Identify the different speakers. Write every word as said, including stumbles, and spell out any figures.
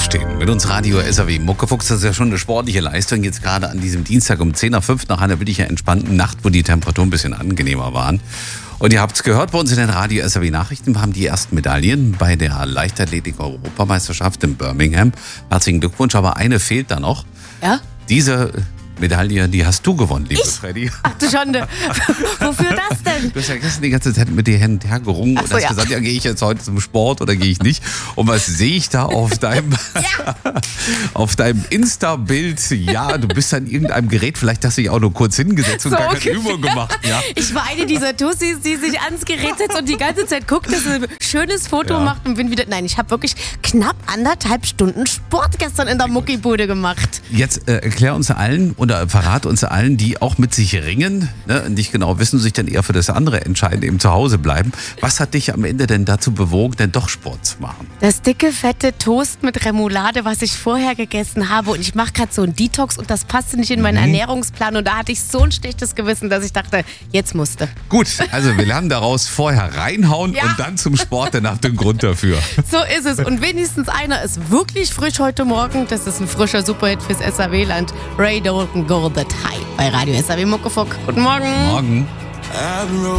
Speaker 1: aufstehen. Mit uns Radio S A W Muckefuchs, das ist ja schon eine sportliche Leistung. Jetzt gerade an diesem Dienstag um zehn nach fünf nach einer wirklich entspannten Nacht, wo die Temperaturen ein bisschen angenehmer waren. Und ihr habt es gehört, bei uns in den Radio S A W Nachrichten, wir haben die ersten Medaillen bei der Leichtathletik-Europameisterschaft in Birmingham. Herzlichen Glückwunsch, aber eine fehlt da noch.
Speaker 2: Ja?
Speaker 1: Diese Medaille, die hast du gewonnen, liebe
Speaker 2: Ich?
Speaker 1: Freddy.
Speaker 2: Ach du Schande. Wofür das denn?
Speaker 1: Du hast ja gestern die ganze Zeit mit dir hin und her gerungen
Speaker 2: Ach
Speaker 1: und
Speaker 2: so,
Speaker 1: hast
Speaker 2: ja.
Speaker 1: gesagt, ja, gehe ich jetzt heute zum Sport oder gehe ich nicht? Und was sehe ich da auf deinem,
Speaker 2: Ja.
Speaker 1: auf deinem Insta-Bild? Ja, du bist an irgendeinem Gerät, vielleicht hast du dich auch nur kurz hingesetzt und
Speaker 2: So
Speaker 1: gar keine
Speaker 2: ungefähr.
Speaker 1: Übung gemacht. Ja.
Speaker 2: Ich war eine dieser Tussis, die sich ans Gerät setzt und die ganze Zeit guckt, dass sie ein schönes Foto
Speaker 1: Ja.
Speaker 2: macht und bin wieder. Nein, ich habe wirklich knapp anderthalb Stunden Sport gestern in der Muckibude gemacht.
Speaker 1: Jetzt äh, erklär uns allen oder verrat uns allen, die auch mit sich ringen, ne, und nicht genau wissen, sich dann eher für das andere entscheiden, eben zu Hause bleiben. Was hat dich am Ende denn dazu bewogen, denn doch Sport zu machen?
Speaker 2: Das dicke, fette Toast mit Remoulade, was ich vorher gegessen habe. Und ich mache gerade so einen Detox und das passte nicht in meinen
Speaker 1: Mhm.
Speaker 2: Ernährungsplan. Und da hatte ich so ein schlechtes Gewissen, dass ich dachte, jetzt musste.
Speaker 1: Gut, also wir lernen daraus vorher reinhauen
Speaker 2: Ja.
Speaker 1: und dann zum Sport danach den Grund dafür.
Speaker 2: So ist es. Und wenigstens einer ist wirklich frisch heute Morgen. Das ist ein frischer Superhit fürs S A W-Land. Ray Dalton, Go That High bei Radio S A W Muckefuck. Guten Morgen.
Speaker 1: Morgen.